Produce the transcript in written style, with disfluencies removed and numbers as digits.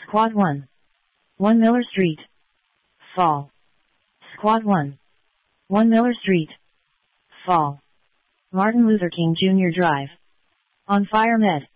Squad 1. 1 Miller Street. Fall. Squad 1. 1 Miller Street. Fall. Martin Luther King Jr. Drive. On Fire Med.